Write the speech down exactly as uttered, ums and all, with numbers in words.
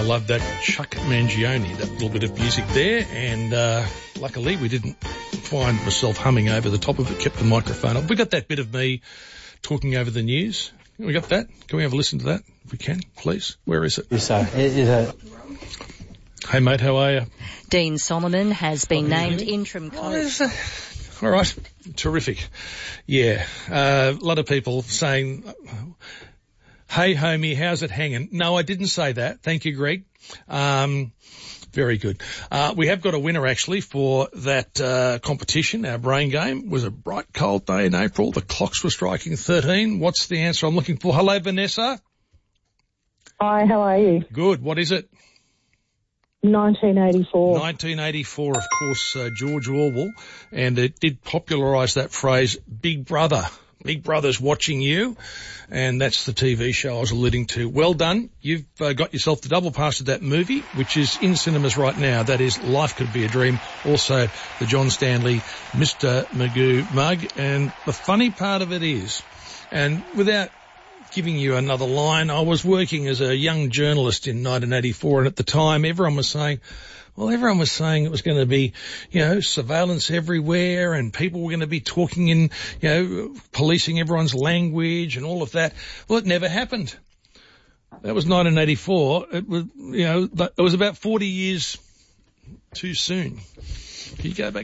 love that Chuck Mangione, that little bit of music there, and uh, luckily we didn't find myself humming over the top of it, kept the microphone up. We got that bit of me talking over the news. We got that? Can we have a listen to that, if we can, please? Where is it? Yes, sir. Is it? Hey, mate, how are you? Dean Solomon has been named interim coach. All right, terrific. Yeah, uh, a lot of people saying, hey, homie, how's it hanging? No, I didn't say that. Thank you, Greg. Um, very good. Uh, we have got a winner, actually, for that uh, competition. Our brain game was a bright, cold day in April. The clocks were striking thirteen. What's the answer I'm looking for? Hello, Vanessa. Hi, how are you? Good. What is it? nineteen eighty-four. nineteen eighty-four, of course, uh, George Orwell, and it did popularise that phrase, Big Brother. Big Brother's watching you, and that's the T V show I was alluding to. Well done. You've uh, got yourself the double pass of that movie, which is in cinemas right now. That is Life Could Be a Dream. Also, the John Stanley Mister Magoo mug. And the funny part of it is, and without giving you another line, I was working as a young journalist in nineteen eighty-four, and at the time everyone was saying, well, everyone was saying it was going to be, you know, surveillance everywhere and people were going to be talking in, you know, policing everyone's language and all of that. Well, it never happened. That was nineteen eighty-four. It was, you know, it was about forty years too soon. Can you go back?